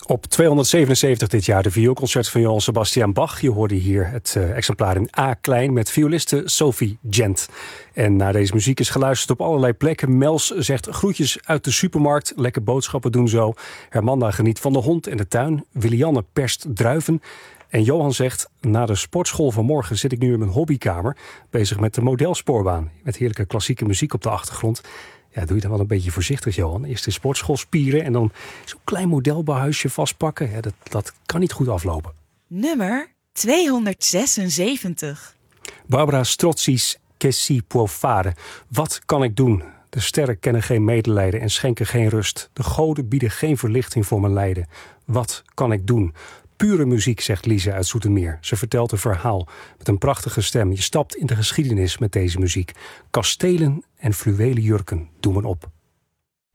Op 277 dit jaar de vioolconcert van Johann Sebastian Bach. Je hoorde hier het exemplaar in A klein met violiste Sophie Gent. En naar deze muziek is geluisterd op allerlei plekken. Mels zegt groetjes uit de supermarkt. Lekker boodschappen doen zo. Hermanda geniet van de hond en de tuin. Willianne perst druiven. En Johan zegt, na de sportschool van morgen zit ik nu in mijn hobbykamer. Bezig met de modelspoorbaan. Met heerlijke klassieke muziek op de achtergrond. Ja, doe je dan wel een beetje voorzichtig, Johan. Eerst de sportschool spieren en dan zo'n klein modelbouwhuisje vastpakken. Ja, dat kan niet goed aflopen. Nummer 276. Barbara Strozzi's Che si può fare. Wat kan ik doen? De sterren kennen geen medelijden en schenken geen rust. De goden bieden geen verlichting voor mijn lijden. Wat kan ik doen? Pure muziek, zegt Lise uit Zoetermeer. Ze vertelt een verhaal met een prachtige stem. Je stapt in de geschiedenis met deze muziek. Kastelen en fluwelen jurken doen men op.